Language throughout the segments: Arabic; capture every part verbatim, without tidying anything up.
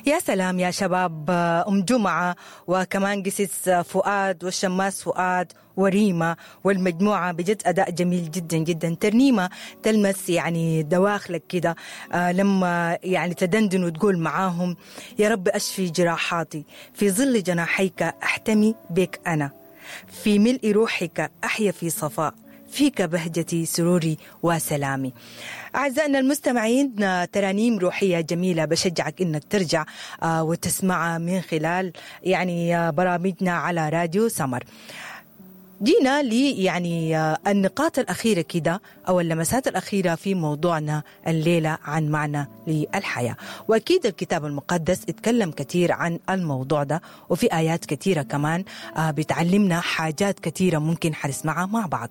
يا سلام يا شباب، أم جمعة وكمان قسيس فؤاد والشماس فؤاد وريمة والمجموعة، بجد أداء جميل جدا جدا. ترنيمة تلمس يعني دواخلك كده آه لما يعني تدندن وتقول معاهم: يا رب أشفي جراحاتي، في ظل جناحيك أحتمي بك أنا، في ملء روحك أحيا في صفاء، فيك بهجتي سروري وسلامي. أعزائنا المستمعين، ترانيم روحية جميلة بشجعك إنك ترجع آه وتسمعها من خلال يعني آه برامجنا على راديو سمر. جينا لي يعني آه النقاط الأخيرة كده أو اللمسات الأخيرة في موضوعنا الليلة عن معنى للحياة. وأكيد الكتاب المقدس اتكلم كثير عن الموضوع ده، وفي آيات كثيرة كمان آه بتعلمنا حاجات كثيرة ممكن حنسمعها مع بعض.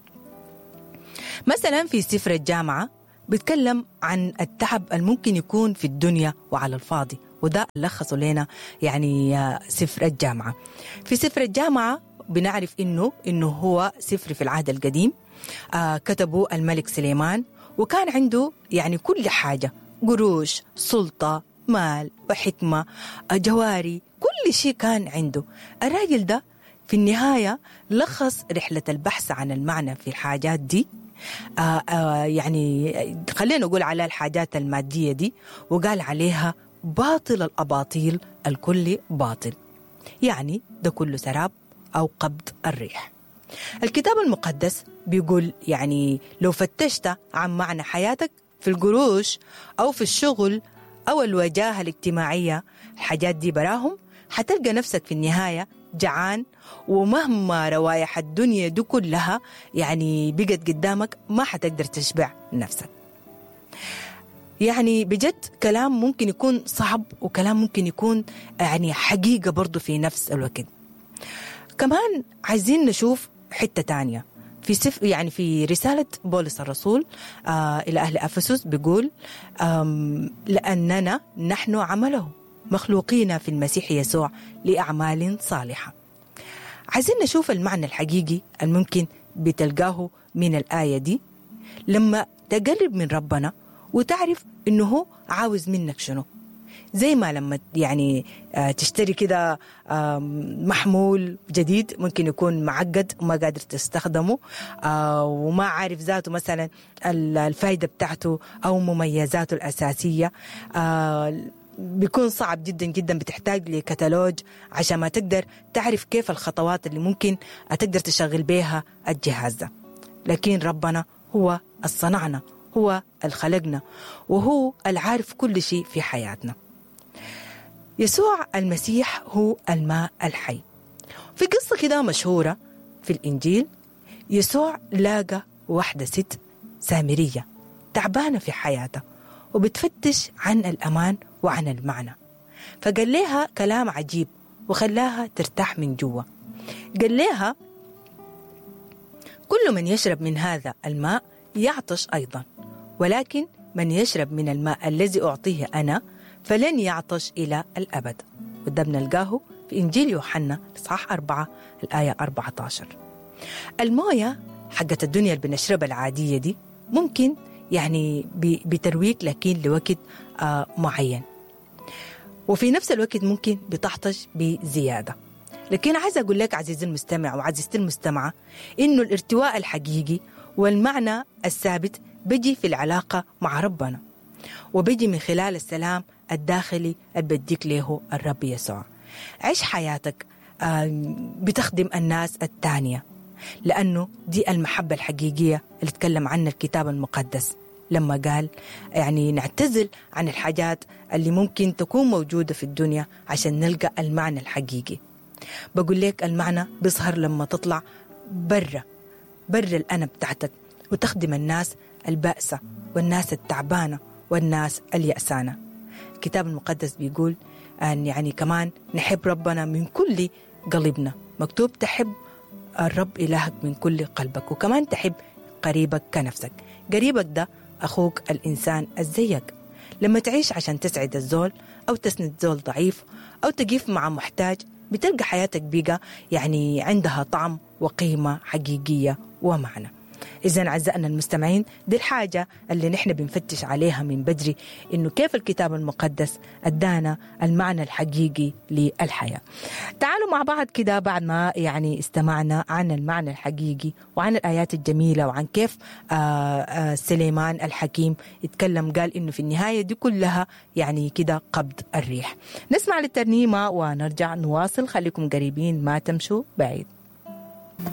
مثلا في سفر الجامعة بيتكلم عن التعب الممكن يكون في الدنيا وعلى الفاضي، وده لخصوا لنا يعني سفر الجامعة. في سفر الجامعة بنعرف إنه إنه هو سفر في العهد القديم، آه كتبه الملك سليمان، وكان عنده يعني كل حاجة: قروش، سلطة، مال وحكمة، جواري، كل شيء كان عنده. الراجل ده في النهاية لخص رحلة البحث عن المعنى في الحاجات دي، آه آه يعني خلينا نقول على الحاجات المادية دي، وقال عليها باطل الأباطيل الكل باطل، يعني ده كله سراب أو قبض الريح. الكتاب المقدس بيقول يعني لو فتشت عن معنى حياتك في القروش أو في الشغل أو الوجاهة الاجتماعية، الحاجات دي براهم حتلقى نفسك في النهاية جعان، ومهما روايح الدنيا دي كلها يعني بقت قدامك ما حتقدر تشبع نفسك. يعني بجد كلام ممكن يكون صعب، وكلام ممكن يكون يعني حقيقة برضو في نفس الوقت. كمان عايزين نشوف حتة تانية في سف يعني في رسالة بولس الرسول آه إلى أهل أفسس، بيقول لأننا نحن عمله مخلوقين في المسيح يسوع لأعمال صالحة. عايزين نشوف المعنى الحقيقي الممكن بتلقاه من الآية دي لما تقرب من ربنا وتعرف إنه هو عاوز منك شنو. زي ما لما يعني تشتري كده محمول جديد ممكن يكون معقد وما قادر تستخدمه وما عارف ذاته مثلا الفائدة بتاعته أو مميزاته الأساسية، بيكون صعب جدا جدا، بتحتاج لكتالوج عشان ما تقدر تعرف كيف الخطوات اللي ممكن تقدر تشغل بيها الجهاز ده. لكن ربنا هو الصنعنا، هو الخلقنا، وهو العارف كل شيء في حياتنا. يسوع المسيح هو الماء الحي. في قصة كده مشهورة في الإنجيل، يسوع لاقى واحدة ست سامرية تعبانة في حياتها وبتفتش عن الأمان وعن المعنى، فقال لها كلام عجيب وخلاها ترتاح من جوا. قال لها: كل من يشرب من هذا الماء يعطش أيضا، ولكن من يشرب من الماء الذي أعطيه أنا فلن يعطش إلى الأبد. وده بنلقاه في إنجيل يوحنا إصحاح أربعة الآية أربعة عشر. الموية حقت الدنيا اللي بنشربها العادية دي ممكن يعني بترويك، لكن لوقت آه معين، وفي نفس الوقت ممكن بتحتاج بزيادة. لكن عايز أقول لك عزيزي المستمع وعزيزتي المستمعة إنه الارتواء الحقيقي والمعنى الثابت بيجي في العلاقة مع ربنا، وبيجي من خلال السلام الداخلي اللي بديك له الرب يسوع. عيش حياتك آه بتخدم الناس التانية، لأنه دي المحبة الحقيقية اللي تكلم عنها الكتاب المقدس لما قال يعني نعتزل عن الحاجات اللي ممكن تكون موجودة في الدنيا عشان نلقى المعنى الحقيقي. بقول لك المعنى بيظهر لما تطلع برا برا الأنا بتاعتك وتخدم الناس البائسة والناس التعبانة والناس اليأسانة. الكتاب المقدس بيقول أن يعني كمان نحب ربنا من كل قلبنا، مكتوب تحب الرب إلهك من كل قلبك، وكمان تحب قريبك كنفسك. قريبك ده أخوك الإنسان الزيك. لما تعيش عشان تسعد الزول أو تسند زول ضعيف أو تقيف مع محتاج، بتلقى حياتك بيقى يعني عندها طعم وقيمة حقيقية ومعنى. إذن أعزائنا المستمعين، دي الحاجة اللي نحن بنفتش عليها من بدري، إنه كيف الكتاب المقدس أدانا المعنى الحقيقي للحياة. تعالوا مع بعض كده بعد ما يعني استمعنا عن المعنى الحقيقي وعن الآيات الجميلة وعن كيف آآ آآ سليمان الحكيم يتكلم، قال إنه في النهاية دي كلها يعني كده قبض الريح. نسمع للترنيمة ونرجع نواصل. خليكم قريبين، ما تمشوا بعيد.